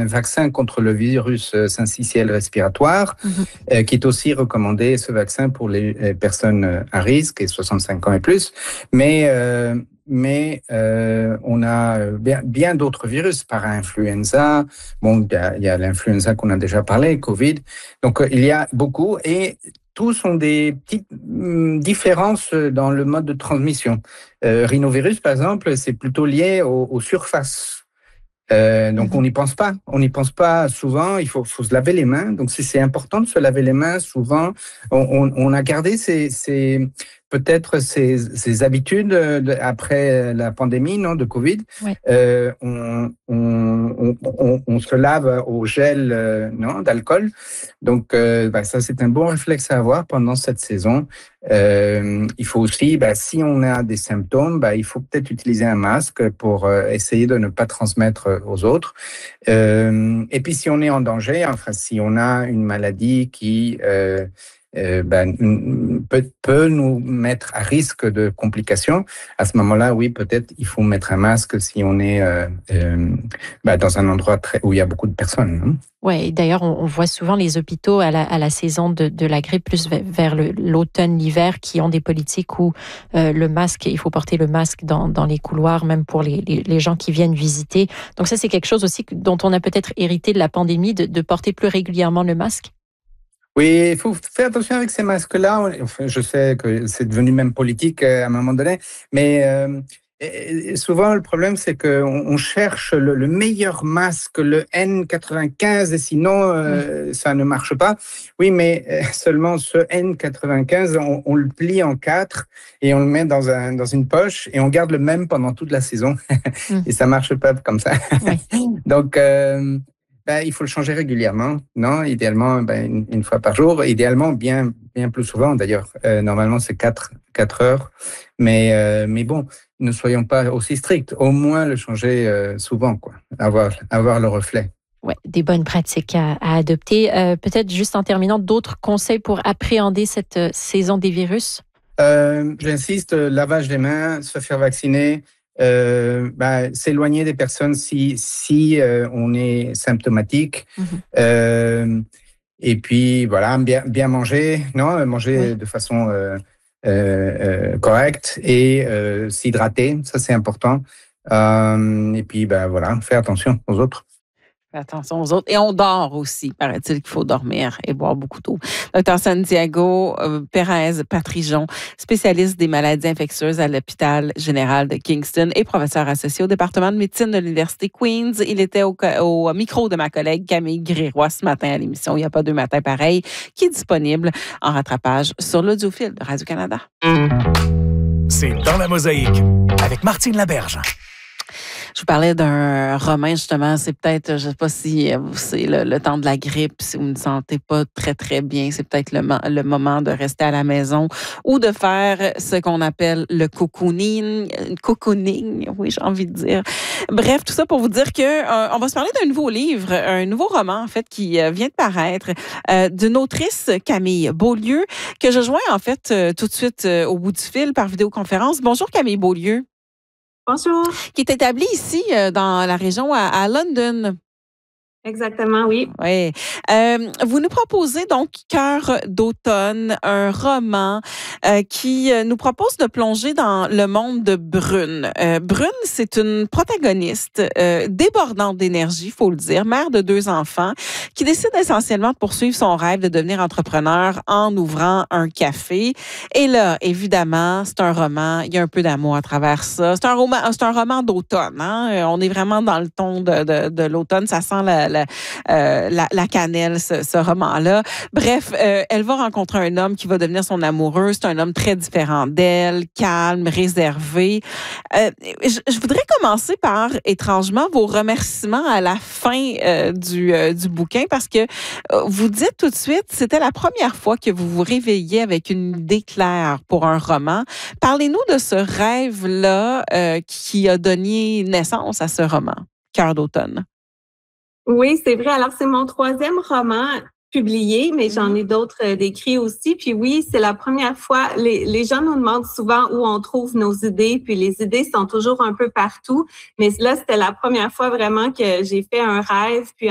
un vaccin contre le virus syncytiel respiratoire, qui est aussi recommandé, ce vaccin, pour les personnes à risque et 65 ans et plus. Mais on a bien d'autres virus, para-influenza. Bon, il y a l'influenza qu'on a déjà parlé, Covid. Donc, il y a beaucoup, et tous ont des petites différences dans le mode de transmission. Rhinovirus, par exemple, c'est plutôt lié aux surfaces. Donc on n'y pense pas. On n'y pense pas souvent. Il faut se laver les mains. Donc c'est important de se laver les mains souvent. On a gardé peut-être ces habitudes après la pandémie, non, de Covid. Ouais. On se lave au gel, non, d'alcool. Donc ça, c'est un bon réflexe à avoir pendant cette saison. Il faut aussi, si on a des symptômes, il faut peut-être utiliser un masque pour essayer de ne pas transmettre aux autres. Et puis si on est en danger, enfin si on a une maladie qui peut nous mettre à risque de complications, à ce moment-là, oui, peut-être il faut mettre un masque si on est dans un endroit où il y a beaucoup de personnes. Hein. Oui, d'ailleurs, on voit souvent les hôpitaux à la saison de la grippe, plus vers l'automne, l'hiver, qui ont des politiques où le masque, il faut porter le masque dans les couloirs, même pour les gens qui viennent visiter. Donc ça, c'est quelque chose aussi dont on a peut-être hérité de la pandémie, de porter plus régulièrement le masque. Oui, il faut faire attention avec ces masques-là. Enfin, je sais que c'est devenu même politique à un moment donné, mais souvent le problème, c'est qu'on cherche le meilleur masque, le N95, et sinon ça ne marche pas. Oui, mais seulement ce N95, on le plie en 4 et on le met dans une poche et on garde le même pendant toute la saison. Et ça marche pas comme ça. Oui. Donc il faut le changer régulièrement, non? Idéalement, une fois par jour. Idéalement, bien plus souvent, d'ailleurs. Normalement, c'est 4 heures. Mais bon, ne soyons pas aussi stricts. Au moins, le changer souvent, quoi. Avoir le reflet. Ouais, des bonnes pratiques à adopter. Peut-être juste en terminant, d'autres conseils pour appréhender cette saison des virus? J'insiste, lavage des mains, se faire vacciner. S'éloigner des personnes si on est symptomatique. Et puis voilà, bien manger, manger de façon correcte, et s'hydrater, ça c'est important. Et puis voilà, faire attention aux autres. Attention aux autres. Et on dort aussi, paraît-il qu'il faut dormir et boire beaucoup d'eau. Dr Santiago Pérez Patrijon, spécialiste des maladies infectieuses à l'hôpital général de Kingston et professeur associé au département de médecine de l'Université Queen's. Il était au micro de ma collègue Camille Gréroy ce matin à l'émission « Il n'y a pas deux matins pareils » qui est disponible en rattrapage sur l'audiofil de Radio-Canada. C'est Dans la mosaïque avec Martine Laberge. Je vous parlais d'un roman, justement. C'est peut-être, je ne sais pas si c'est le temps de la grippe, si vous ne sentez pas très, très bien. C'est peut-être le moment de rester à la maison ou de faire ce qu'on appelle le cocooning, oui, j'ai envie de dire. Bref, tout ça pour vous dire que on va se parler d'un nouveau livre, un nouveau roman, en fait, qui vient de paraître, d'une autrice, Camille Beaulieu, que je joins, en fait, tout de suite au bout du fil par vidéoconférence. Bonjour, Camille Beaulieu. Bonjour. Qui est établie ici, dans la région à London. Exactement, oui. Oui. Vous nous proposez donc Cœur d'automne, un roman qui nous propose de plonger dans le monde de Brune. Brune, c'est une protagoniste débordante d'énergie, faut le dire, mère de 2 enfants, qui décide essentiellement de poursuivre son rêve de devenir entrepreneur en ouvrant un café. Et là, évidemment, c'est un roman, il y a un peu d'amour à travers ça. C'est un roman d'automne, hein? On est vraiment dans le ton de l'automne, ça sent la cannelle, ce roman-là. Bref, elle va rencontrer un homme qui va devenir son amoureux. C'est un homme très différent d'elle, calme, réservé. Je voudrais commencer par, étrangement, vos remerciements à la fin du bouquin, parce que vous dites tout de suite, c'était la première fois que vous vous réveillez avec une idée claire pour un roman. Parlez-nous de ce rêve-là qui a donné naissance à ce roman, Cœur d'automne. Oui, c'est vrai. Alors, c'est mon 3e roman publié, mais j'en ai d'autres d'écrits aussi. Puis oui, c'est la première fois. Les gens nous demandent souvent où on trouve nos idées, puis les idées sont toujours un peu partout. Mais là, c'était la première fois vraiment que j'ai fait un rêve, puis